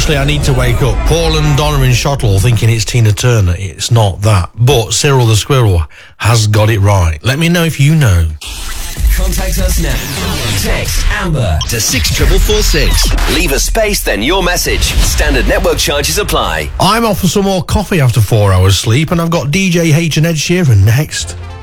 Obviously, I need to wake up. Paul and Donna in Shottle thinking it's Tina Turner. It's not that. But Cyril the Squirrel has got it right. Let me know if you know. Contact us now. Text Amber to 64446. Leave a space, then your message. Standard network charges apply. I'm off for some more coffee after 4 hours sleep, and I've got DJ H and Ed Sheeran next.